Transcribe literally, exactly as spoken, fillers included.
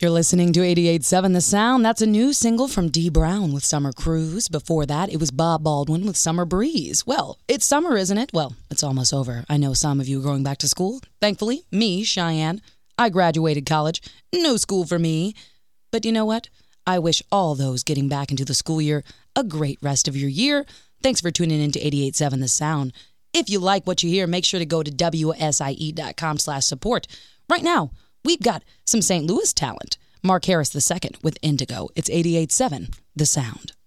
You're listening to eighty-eight point seven The Sound. That's a new single from Dee Brown with Summer Cruise. Before that, it was Bob Baldwin with Summer Breeze. Well, it's summer, isn't it? Well, it's almost over. I know some of you are going back to school. Thankfully, me, Cheyenne, I graduated college. No school for me. But you know what? I wish all those getting back into the school year a great rest of your year. Thanks for tuning in to eighty-eight point seven The Sound. If you like what you hear, make sure to go to W S I E dot com slash support. Right now, we've got some Saint Louis talent. Mark Harris the second with Indigo. It's eighty-eight point seven The Sound.